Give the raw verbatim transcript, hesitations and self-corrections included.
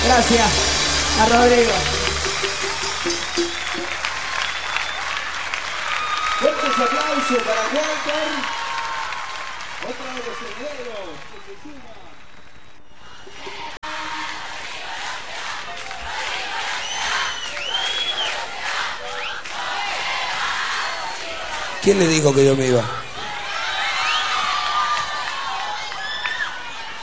Gracias a Rodrigo. Fuertes aplausos para Walter. Otra de los herederos que se suma. ¿Quién le dijo que yo me iba?